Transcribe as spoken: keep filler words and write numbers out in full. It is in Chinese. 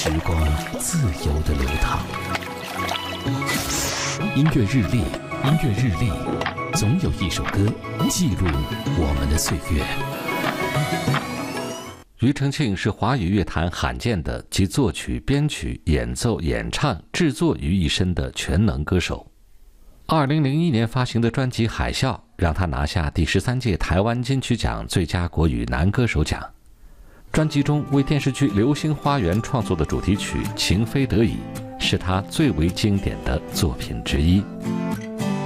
时光自由地流淌。音乐日历，音乐日历，总有一首歌记录我们的岁月。 庾澄庆是华语乐坛罕见的集作曲、编曲、演奏、演唱、制作于一身的全能歌手。二零零一年发行的专辑《海啸》让他拿下第十三届台湾金曲奖最佳国语男歌手奖。专辑中为电视剧《流星花园》创作的主题曲《情非得已》是他最为经典的作品之一。